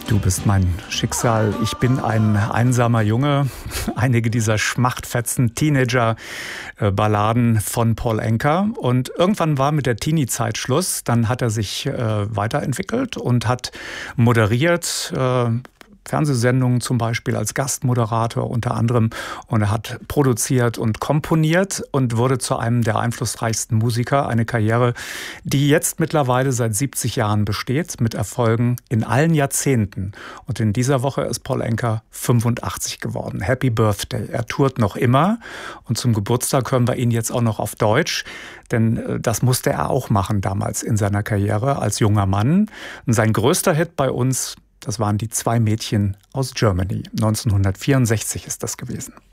Du bist mein Schicksal, ich bin ein einsamer Junge. Einige dieser Schmachtfetzen, Teenager-Balladen von Paul Anka. Und irgendwann war mit der Teenie-Zeit Schluss. Dann hat er sich weiterentwickelt und hat moderiert, Fernsehsendungen zum Beispiel als Gastmoderator unter anderem. Und er hat produziert und komponiert und wurde zu einem der einflussreichsten Musiker. Eine Karriere, die jetzt mittlerweile seit 70 Jahren besteht, mit Erfolgen in allen Jahrzehnten. Und in dieser Woche ist Paul Anka 85 geworden. Happy Birthday. Er tourt noch immer. Und zum Geburtstag hören wir ihn jetzt auch noch auf Deutsch. Denn das musste er auch machen damals in seiner Karriere als junger Mann. Und sein größter Hit bei uns, das waren die zwei Mädchen aus Germany. 1964 ist das gewesen.